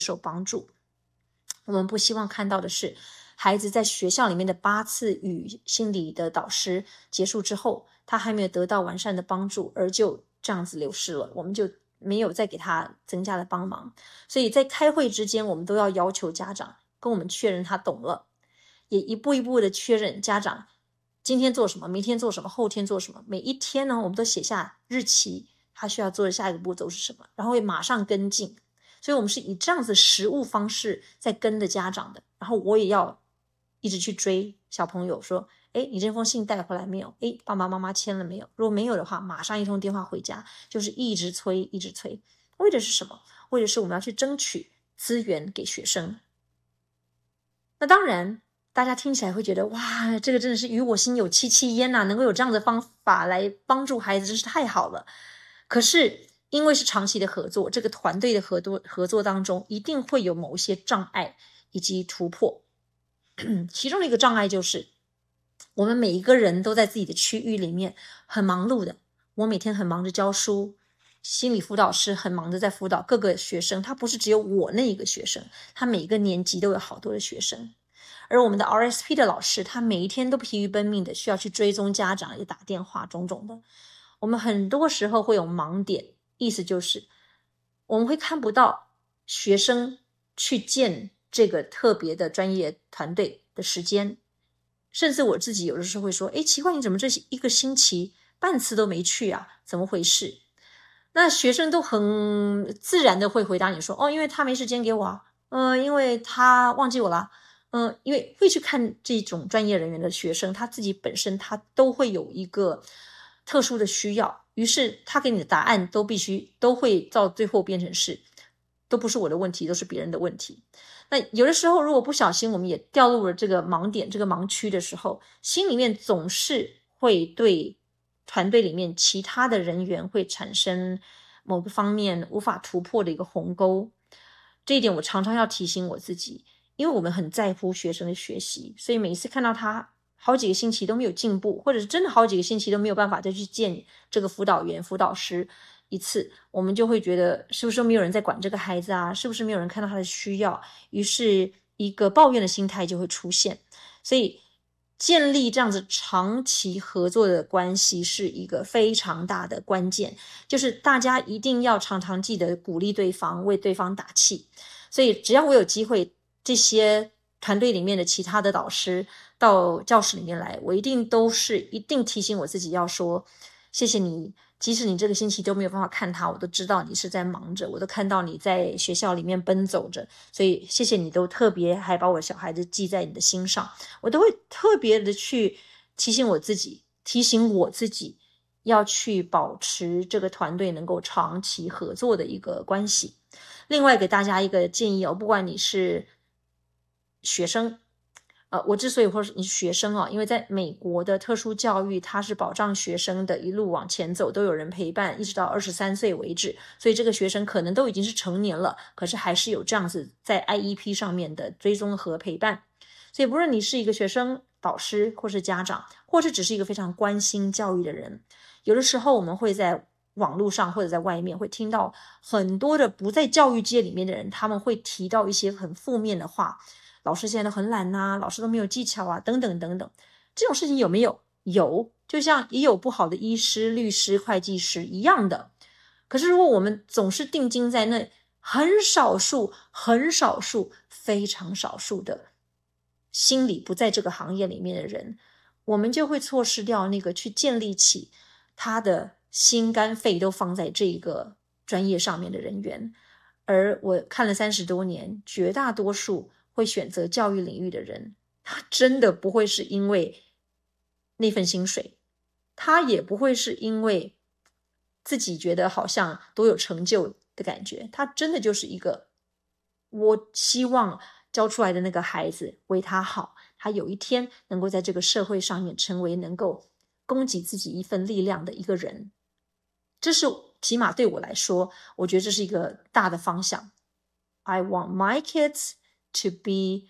受帮助。我们不希望看到的是孩子在学校里面的8次与心理的导师结束之后，他还没有得到完善的帮助，而就这样子流失了，我们就没有再给他增加的帮忙。所以在开会之间，我们都要要求家长跟我们确认他懂了，也一步一步的确认家长今天做什么，明天做什么，后天做什么，每一天呢，我们都写下日期，他需要做的下一个步骤是什么，然后会马上跟进。所以我们是以这样子实务方式在跟着家长的，然后我也要一直去追小朋友说，你这封信带回来没有？爸爸妈妈签了没有？如果没有的话，马上一通电话回家，就是一直催一直催。为的是什么？为的是我们要去争取资源给学生。那当然大家听起来会觉得，哇，这个真的是与我心有戚戚焉啊，能够有这样的方法来帮助孩子真是太好了。可是因为是长期的合作，这个团队的合作当中一定会有某一些障碍以及突破。其中的一个障碍就是我们每一个人都在自己的区域里面很忙碌的，我每天很忙着教书，心理辅导师很忙着在辅导各个学生，他不是只有我那一个学生，他每一个年级都有好多的学生。而我们的 RSP 的老师，他每一天都疲于奔命的需要去追踪家长，也打电话种种的。我们很多时候会有盲点，意思就是我们会看不到学生去见这个特别的专业团队的时间，甚至我自己有的时候会说，奇怪，你怎么这一个星期半次都没去啊？怎么回事？那学生都很自然的会回答你说，因为他没时间给我啊，因为他忘记我了，因为会去看这种专业人员的学生，他自己本身他都会有一个特殊的需要，于是他给你的答案都会到最后变成是都不是我的问题，都是别人的问题。那有的时候如果不小心我们也掉入了这个盲点，这个盲区的时候，心里面总是会对团队里面其他的人员会产生某个方面无法突破的一个鸿沟。这一点我常常要提醒我自己，因为我们很在乎学生的学习，所以每一次看到他好几个星期都没有进步，或者是真的好几个星期都没有办法再去见这个辅导员辅导师一次，我们就会觉得是不是没有人在管这个孩子啊，是不是没有人看到他的需要，于是一个抱怨的心态就会出现。所以建立这样子长期合作的关系是一个非常大的关键，就是大家一定要常常记得鼓励对方，为对方打气。所以只要我有机会，这些团队里面的其他的导师到教室里面来，我一定提醒我自己要说，谢谢你，即使你这个星期都没有办法看他，我都知道你是在忙着，我都看到你在学校里面奔走着，所以谢谢你都特别还把我的小孩子记在你的心上，我都会特别的去提醒我自己要去保持这个团队能够长期合作的一个关系。另外给大家一个建议不管你是学生，我之所以说你是学生因为在美国的特殊教育，它是保障学生的一路往前走，都有人陪伴，一直到23岁为止，所以这个学生可能都已经是成年了，可是还是有这样子在 IEP 上面的追踪和陪伴。所以不论你是一个学生、导师，或是家长，或是只是一个非常关心教育的人，有的时候我们会在网络上或者在外面会听到很多的不在教育界里面的人，他们会提到一些很负面的话，老师现在都很懒啊，老师都没有技巧啊，等等等等。这种事情有没有？有，就像也有不好的医师、律师、会计师一样的。可是如果我们总是定睛在那很少数、非常少数的心理不在这个行业里面的人，我们就会错失掉那个去建立起他的心肝肺都放在这个专业上面的人员。而我看了30多年，绝大多数会选择教育领域的人，他真的不会是因为那份薪水，他也不会是因为自己觉得好像多有成就的感觉，他真的就是一个我希望教出来的那个孩子为他好，他有一天能够在这个社会上面成为能够供给自己一份力量的一个人。这是起码对我来说，我觉得这是一个大的方向。I want my kids to be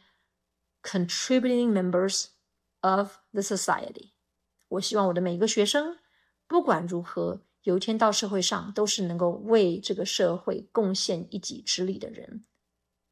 contributing members of the society. 我希望我的每一个学生不管如何，有一天到社会上都是能够为这个社会贡献一己之力的人。